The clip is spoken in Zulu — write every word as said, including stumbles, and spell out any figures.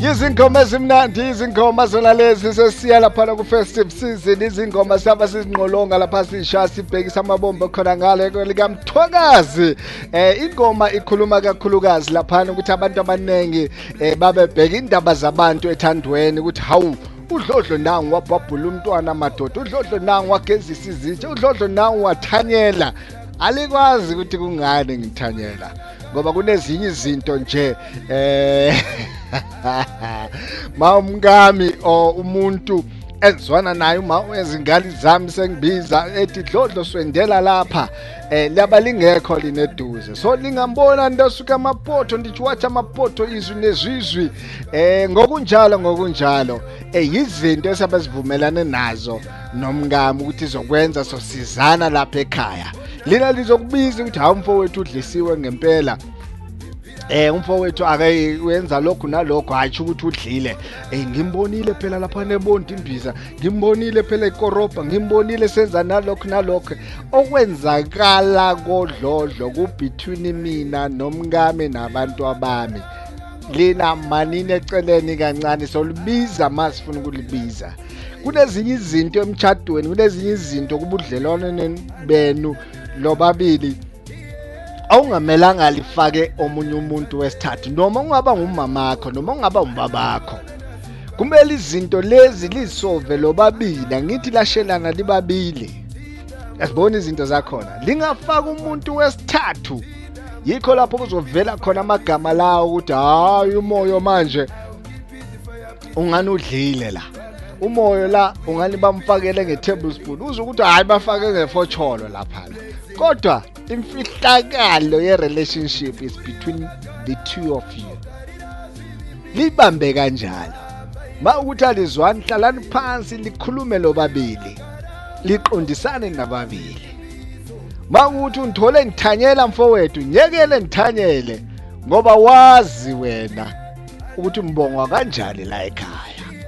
Izingoma ezimnandi, izingoma zona lezi sesiya lapha ku festive season, izingoma siyaba sizinqolonga lapha sisha sibhekisa amabombo khona ngale likaMthwakazi. Eh ingoma ikhuluma kakhulukazi lapha ukuthi abantu abanengi eh babebheka indaba zabantu ethandweni ukuthi hawu udlodlo nangu wabhabhula umntwana amadoda, udlodlo nangu wagezisa izitsha, udlodlo nangu wathanyela. Alikwazi ukuthi kungani ngithanyela ngoba kunezinye izinto nje eh mawumngami o umuntu ezwana naye uma ezingane zami sengibiza ethi dlodlo swendela lapha eh laba lingekho lineduze, so lingambona ndosuka amaphotho ndithi wathi amaphotho izwi nezizwi eh ngokunjalo ngokunjalo eh izinto esabezivumelane nazo nomngami ukuthi izokwenza sosizana lapha ekhaya. Lina lizokubiza ukuthi hawu mfowethu udlisiwe ngempela. Eh umfowethu ake wenza lokhu nalokho, hayi ukuthi udlile. Eh ngimbonile phela lapha nebonto imbiza, ngimbonile phela ikoroba, ngimbonile senza nalokho nalokho. Okwenzakala kodlodlo ku between mina nomngame nabantu abami. Lina manini eceleni kancane solibiza masifuna ukulibiza. Kunezinye izinto emchadweni, kunezinye izinto kubudlelwane benu lobabili awungamelanga lifake omunye umuntu wesithathu, noma ungaba ngumamakho noma ungaba umbabakho. Kumele izinto lezi lisolve lobabili, ngithi lashelana libabili. Asibone izinto zakhona, lingafaka umuntu wesithathu. Yikho lapho kuzovela khona amagama lawo ukuthi hayi umoyo manje ungani udlile la. Umoyo la ungani bamfakele nge-tablespoon, uze ukuthi hayi bafake ngefocholo lapha. Kodwa imfihlakalo ye-relationship is between the two of you. Libambe kanjalo. Ma ukuthi alizwani, hlalani phansi likhulume lobabili. Liqondisane nababili. Ma ukuthi unthole ngithanyela mfowethu, nyekele ngithanyele ngoba wazi wena ukuthi mbongwa kanjani la ekhaya.